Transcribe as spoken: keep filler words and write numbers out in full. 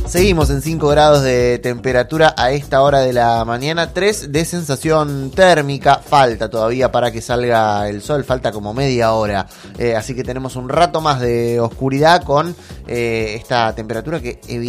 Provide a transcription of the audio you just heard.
Seguimos en cinco grados de temperatura a esta hora de la mañana, tres de sensación térmica, falta todavía para que salga el sol, falta como media hora, eh, así que tenemos un rato más de oscuridad con eh, esta temperatura que evidentemente